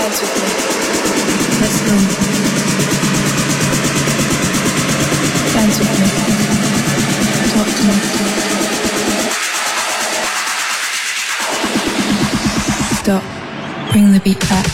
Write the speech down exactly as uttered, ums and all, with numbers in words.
dance with me. Let's go. Dance with me. Talk to me. Stop. Bring the beat back.